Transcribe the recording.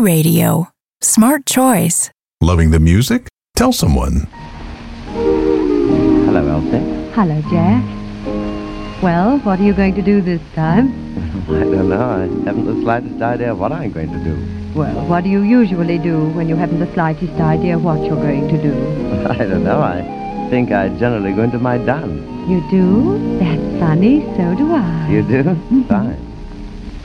Radio. Smart choice. Loving the music? Tell someone. Hello, Elsie. Hello, Jack. Well, what are you going to do this time? I don't know. I haven't the slightest idea what I'm going to do. Well, what do you usually do when you haven't the slightest idea what you're going to do? I don't know. I think I generally go into my dance. You do? That's funny. So do I. You do? Fine.